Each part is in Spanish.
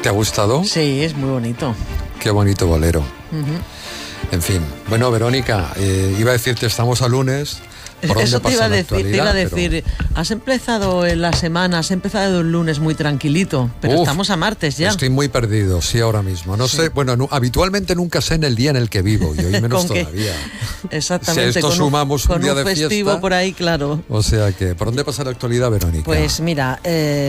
¿Te ha gustado? Sí, es muy bonito. Qué bonito bolero. En fin. Bueno, Verónica, iba a decirte, estamos a lunes. Eso te iba a decir, has empezado la semana, has empezado el lunes muy tranquilito, pero estamos a martes ya. Estoy muy perdido, sí, ahora mismo. No sé, bueno, habitualmente nunca sé en el día en el que vivo, y hoy menos todavía. Exactamente. Si a esto sumamos un día de fiesta. Con un festivo por ahí, claro. O sea que, ¿por dónde pasa la actualidad, Verónica? Pues mira,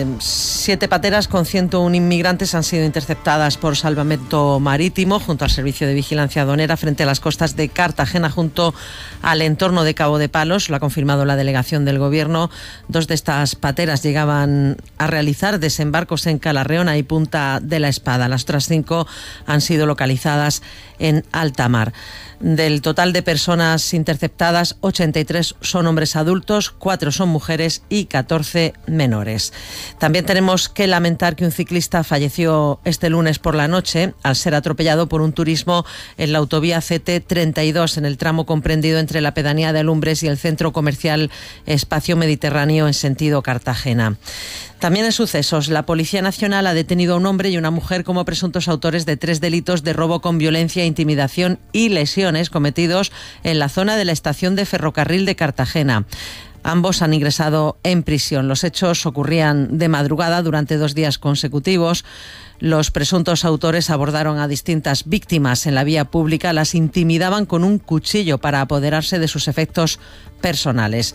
7 pateras con 101 inmigrantes han sido interceptadas por salvamento marítimo junto al Servicio de Vigilancia Aduanera frente a las costas de Cartagena, junto al entorno de Cabo de Palos. Lo ha confirmado la delegación del Gobierno. 2 de estas pateras llegaban a realizar desembarcos en Calarreona y Punta de la Espada. Las otras 5 han sido localizadas en alta mar. Del total de personas interceptadas, 83 son hombres adultos, 4 son mujeres y 14 menores. También tenemos que lamentar que un ciclista falleció este lunes por la noche al ser atropellado por un turismo en la autovía CT32 en el tramo comprendido entre la pedanía de Alumbres y el centro comercial Espacio Mediterráneo en sentido Cartagena. También en sucesos, la Policía Nacional ha detenido a un hombre y una mujer como presuntos autores de 3 delitos de robo con violencia, intimidación y lesiones cometidos en la zona de la estación de ferrocarril de Cartagena. Ambos han ingresado en prisión. Los hechos ocurrían de madrugada durante 2 días consecutivos. Los presuntos autores abordaron a distintas víctimas en la vía pública, las intimidaban con un cuchillo para apoderarse de sus efectos personales.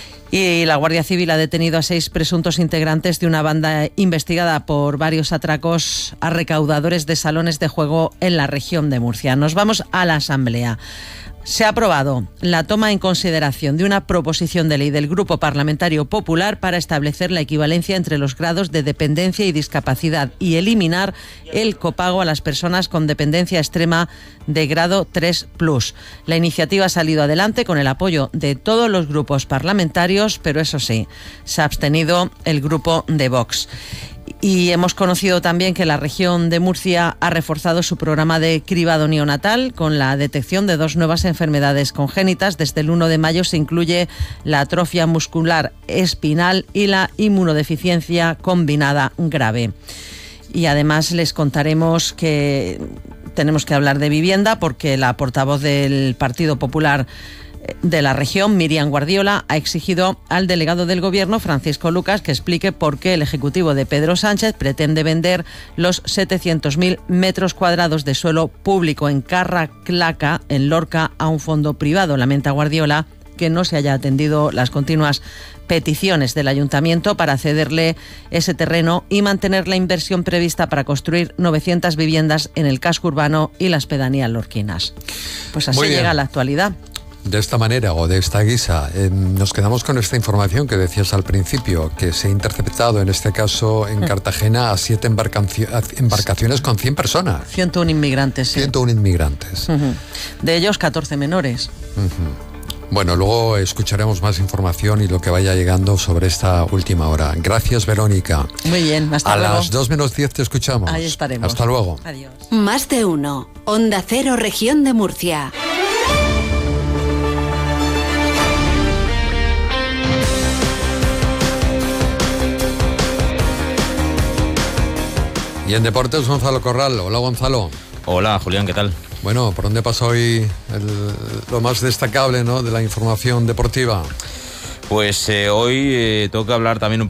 Y la Guardia Civil ha detenido a 6 presuntos integrantes de una banda investigada por varios atracos a recaudadores de salones de juego en la región de Murcia. Nos vamos a la Asamblea. Se ha aprobado la toma en consideración de una proposición de ley del Grupo Parlamentario Popular para establecer la equivalencia entre los grados de dependencia y discapacidad y eliminar el copago a las personas con dependencia extrema de grado 3+. La iniciativa ha salido adelante con el apoyo de todos los grupos parlamentarios, pero eso sí, se ha abstenido el grupo de Vox. Y hemos conocido también que la región de Murcia ha reforzado su programa de cribado neonatal con la detección de 2 nuevas enfermedades congénitas. Desde el 1 de mayo se incluye la atrofia muscular espinal y la inmunodeficiencia combinada grave. Y además les contaremos que tenemos que hablar de vivienda porque la portavoz del Partido Popular de la región, Miriam Guardiola, ha exigido al delegado del Gobierno, Francisco Lucas, que explique por qué el Ejecutivo de Pedro Sánchez pretende vender los 700.000 metros cuadrados de suelo público en Carraclaca, en Lorca, a un fondo privado. Lamenta Guardiola que no se haya atendido las continuas peticiones del Ayuntamiento para cederle ese terreno y mantener la inversión prevista para construir 900 viviendas en el casco urbano y las pedanías lorquinas. Pues así llega la actualidad. De esta manera o de esta guisa, nos quedamos con esta información que decías al principio, que se ha interceptado en este caso en Cartagena a 7 embarcaciones con 100 personas. 101 inmigrantes, sí. 101 inmigrantes. De ellos 14 menores. Bueno, luego escucharemos más información y lo que vaya llegando sobre esta última hora. Gracias, Verónica. Muy bien, hasta luego. A las 2:10 te escuchamos. Ahí estaremos. Hasta luego. Adiós. Más de uno. Onda Cero, Región de Murcia. Y en deportes, Gonzalo Corral. Hola, Gonzalo. Hola, Julián, ¿qué tal? Bueno, ¿por dónde pasa hoy lo más destacable, ¿no?, de la información deportiva? Pues hoy toca hablar también un